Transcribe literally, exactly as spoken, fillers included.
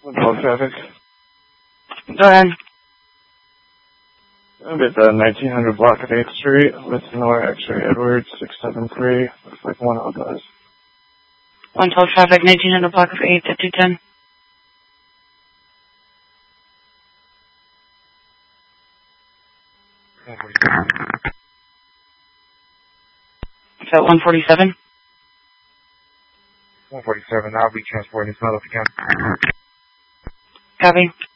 Control traffic. Go ahead. I'm at the nineteen hundred block of eighth Street with Nora X-ray Edwards, six seven three. Looks like one of those. one twelve traffic, nineteen hundred block of eighth at two ten. Is that one forty-seven? one forty-seven, I'll be transporting this metal if you can. Copy.